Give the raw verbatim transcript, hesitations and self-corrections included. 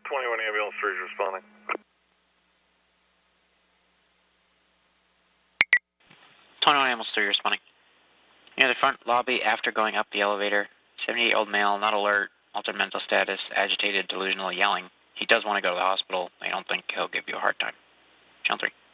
twenty-one ambulance three is responding. twenty-one ambulance three responding. Near the front lobby after going up the elevator, seventy-eight-year-old male, not alert, altered mental status, agitated, delusional, yelling. He does want to go to the hospital. I don't think he'll give you a hard time. Channel three.